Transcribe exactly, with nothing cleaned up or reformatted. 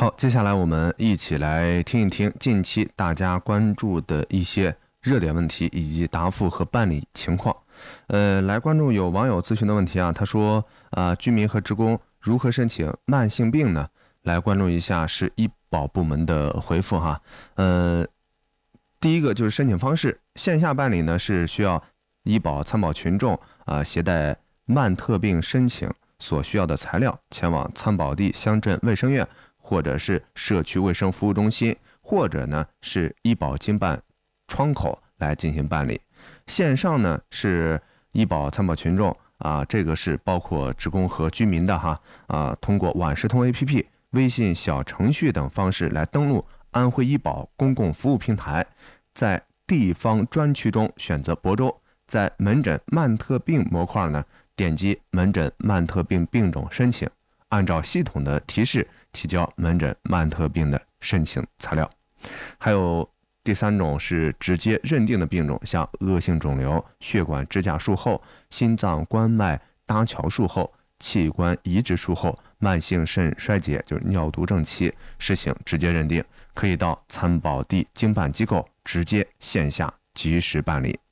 好，接下来我们一起来听一听近期大家关注的一些热点问题以及答复和办理情况。呃，来关注有网友咨询的问题啊，他说啊、呃，居民和职工如何申请慢性病呢？来关注一下是医保部门的回复哈。呃，第一个就是申请方式，线下办理呢是需要医保参保群众啊、呃、携带慢特病申请所需要的材料，前往参保地乡镇卫生院或者是社区卫生服务中心，或者呢是医保经办窗口来进行办理。线上呢是医保参保群众啊，这个是包括职工和居民的哈啊，通过晚视通 A P P、微信小程序等方式来登录安徽医保公共服务平台，在地方专区中选择亳州，在门诊慢特病模块呢点击门诊慢特病病种申请，按照系统的提示提交门诊慢特病的申请材料。还有第三种是直接认定的病种，像恶性肿瘤、血管支架术后、心脏冠脉搭桥术后、器官移植术后、慢性肾衰竭就是尿毒症期，实行直接认定，可以到参保地经办机构直接线下及时办理。